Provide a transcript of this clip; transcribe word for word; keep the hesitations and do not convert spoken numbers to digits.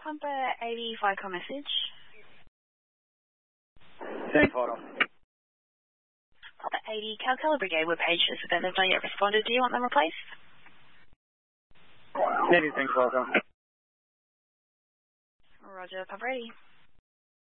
Pumper eighty, Viacom message. Thanks, hold on. Pumper eighty, Calcutta Brigade webpage says that they've not yet responded. Do you want them replaced? Maybe, thanks, welcome. Roger, Pumper eighty.